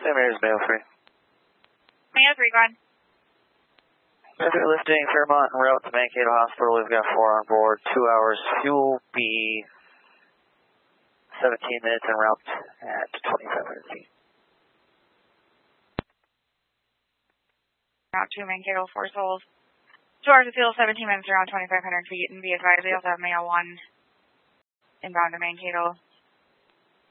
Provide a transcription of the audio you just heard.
Mayor's Mail 3. Mail 3, go ahead. If you're lifting Fairmont en route to Mankato Hospital, we've got 4 on board, 2 hours. Fuel be 17 minutes en route at 2,500 feet. Route 2 Mankato, 4 souls. 2 hours of fuel, 17 minutes around 2,500 feet, and be advised we also have Mail 1 inbound to Mankato.